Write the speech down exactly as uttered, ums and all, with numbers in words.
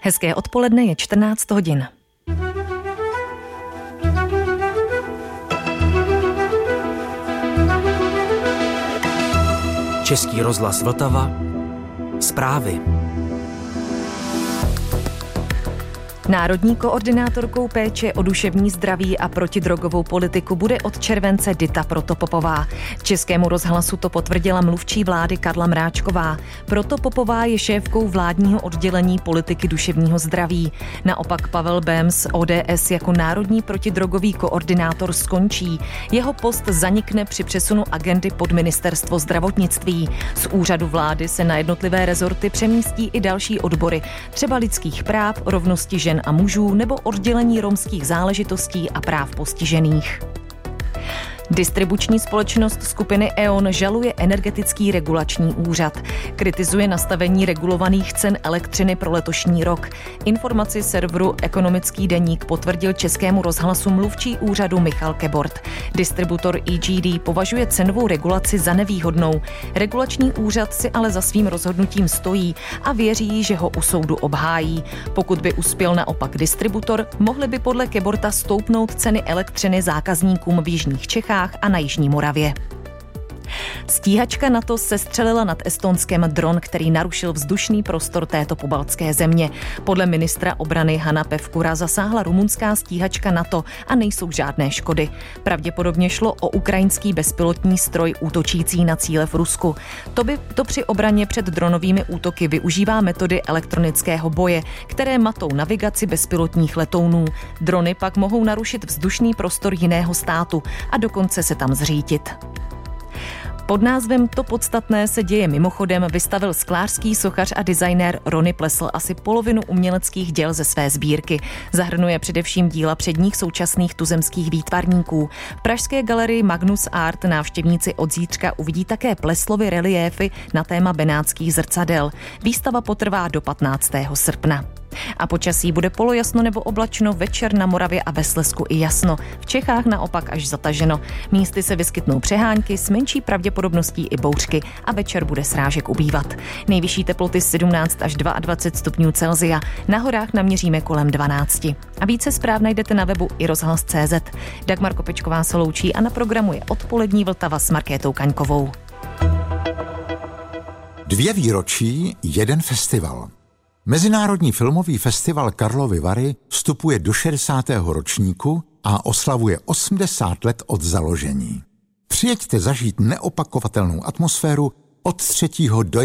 Hezké odpoledne, je čtrnáct hodin. Český rozhlas Vltava. Zprávy. Národní koordinátorkou péče o duševní zdraví a protidrogovou politiku bude od července Dita Protopopová. Českému rozhlasu to potvrdila mluvčí vlády Karla Mráčková. Protopopová je šéfkou vládního oddělení politiky duševního zdraví. Naopak Pavel Bém z O D S jako národní protidrogový koordinátor skončí. Jeho post zanikne při přesunu agendy pod ministerstvo zdravotnictví. Z úřadu vlády se na jednotlivé rezorty přemístí i další odbory, třeba lidských práv, rovnosti žen a mužů nebo oddělení romských záležitostí a práv postižených. Distribuční společnost skupiny E O N žaluje Energetický regulační úřad. Kritizuje nastavení regulovaných cen elektřiny pro letošní rok. Informaci serveru Ekonomický deník potvrdil Českému rozhlasu mluvčí úřadu Michal Kebort. Distributor E G D považuje cenovou regulaci za nevýhodnou. Regulační úřad si ale za svým rozhodnutím stojí a věří, že ho u soudu obhájí. Pokud by uspěl naopak distributor, mohly by podle Keborta stoupnout ceny elektřiny zákazníkům v jižních Čechách a na jižní Moravě. Stíhačka NATO sestřelila nad Estonskem dron, který narušil vzdušný prostor této pobaltské země. Podle ministra obrany Hanna Pevkura zasáhla rumunská stíhačka NATO a nejsou žádné škody. Pravděpodobně šlo o ukrajinský bezpilotní stroj útočící na cíle v Rusku. To by to při obraně před dronovými útoky využívá metody elektronického boje, které matou navigaci bezpilotních letounů. Drony pak mohou narušit vzdušný prostor jiného státu a dokonce se tam zřítit. Pod názvem To podstatné se děje mimochodem vystavil sklářský sochař a designér Rony Plesl asi polovinu uměleckých děl ze své sbírky. Zahrnuje především díla předních současných tuzemských výtvarníků. V pražské galerii Magnus Art návštěvníci od zítřka uvidí také Pleslovy reliéfy na téma benátských zrcadel. Výstava potrvá do patnáctého srpna. A počasí bude polojasno nebo oblačno, večer na Moravě a ve Slezsku i jasno. V Čechách naopak až zataženo. Místy se vyskytnou přehánky s menší pravděpodobností i bouřky a večer bude srážek ubývat. Nejvyšší teploty sedmnáct až dvacet dva stupňů Celsia. Na horách naměříme kolem dvanáct. A více zpráv najdete na webu i rozhlas tečka cé zet. Dagmar Kopečková se loučí a na programu je Odpolední Vltava s Markétou Kaňkovou. Dvě výročí, jeden festival. Mezinárodní filmový festival Karlovy Vary vstupuje do šedesátého ročníku a oslavuje osmdesát let od založení. Přijeďte zažít neopakovatelnou atmosféru od třetího do